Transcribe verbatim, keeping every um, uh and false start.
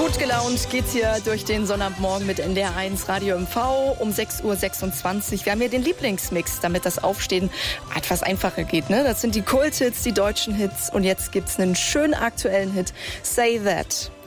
Gut gelaunt geht's hier durch den Sonnabendmorgen mit N D R eins Radio M V um sechs Uhr sechsundzwanzig. Wir haben hier den Lieblingsmix, damit das Aufstehen etwas einfacher geht. Ne? Das sind die Kult-Hits, die deutschen Hits. Und jetzt gibt's einen schönen aktuellen Hit, Say That.